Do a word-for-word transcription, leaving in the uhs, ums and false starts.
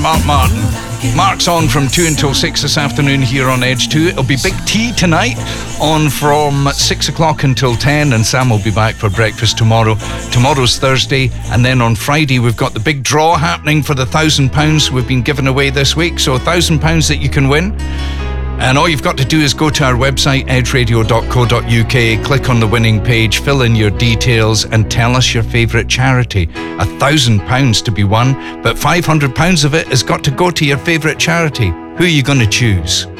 Mark Martin. Mark's on from two until six this afternoon here on Edge two. It'll be Big T tonight, on from six o'clock until ten, and Sam will be back for breakfast tomorrow. Tomorrow's Thursday, and then on Friday we've got the big draw happening for the thousand pounds we've been giving away this week. So a thousand pounds that you can win. And all you've got to do is go to our website, edge radio dot co dot uk, click on the winning page, fill in your details, and tell us your favourite charity. A thousand pounds to be won, but five hundred pounds of it has got to go to your favourite charity. Who are you going to choose?